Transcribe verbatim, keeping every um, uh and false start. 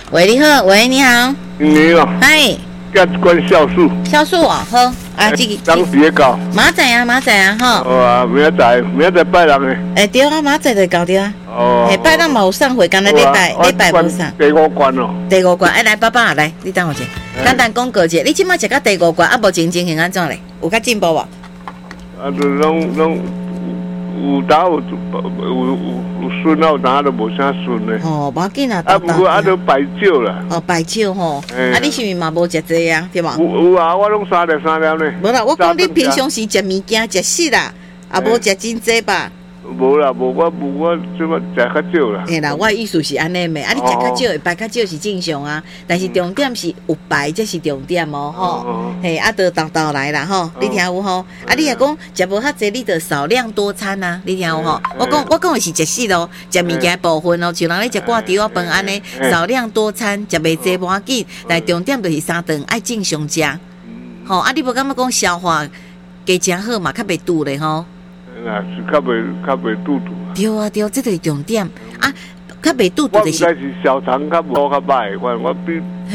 喂，你好，喂，你好， 你好， 嗨， 要关酵素， 酵素哦，好，啊，这个当时也搞， 马仔啊，马仔啊，吼， 哦啊，明仔载，明仔载拜人诶， 哎，对啊，马仔就搞对啊， 哦， 哎，拜咱嘛有送回，刚才礼拜礼拜无送， 第五关哦， 第五关，哎，来，爸爸来，你等我一下，简单讲过一下，你即摆食到第五关，啊，无前情形安怎咧？有较进步无？ 啊，就拢拢有打有有有有顺啊，有打都无啥顺咧。 哦，无要紧啊， 啊，不过啊，都白酒啦。 哦，白酒吼，啊，你是毋是嘛无食这啊？对无？ 有有啊，我拢三粒三粒咧。 无啦，我讲你平常时食物件食死啦，啊，无食真济吧？ 无啦，无我无我即摆食较少啦。 嘿啦，我意思是安尼咩？啊，你食较少，会白较少是正常啊。但是重点是有白，这是重点哦，吼。嘿，啊，得倒倒来啦，吼，你听有吼？啊，你若讲食无较济，你得少量多餐啊，你听有吼？我讲我讲的是食死咯，食物件部分咯，像人咧食挂猪仔饭安尼，少量多餐，食袂济无要紧。但重点就是三顿爱正常食。吼，啊，你无感觉讲消化加诚好嘛，较袂堵咧吼？ 啊，是较袂较袂肚肚。 对啊，对，这就是重点啊，较袂肚肚就是。 我毋知是小肠较无较歹，我我比。